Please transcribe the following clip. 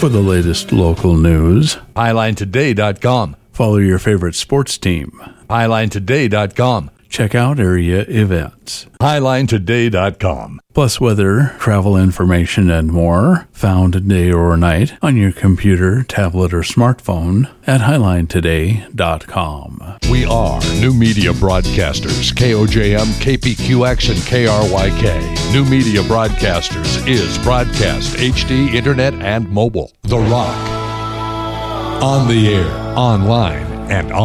For the latest local news, HighlineToday.com. follow your favorite sports team. HighlineToday.com. Check out area events. HighlineToday.com. Plus weather, travel information, and more found day or night on your computer, tablet, or smartphone at HighlineToday.com. We are New Media Broadcasters, KOJM, KPQX, and KRYK. New Media Broadcasters is broadcast, HD, internet, and mobile. The Rock. On the air, online, and on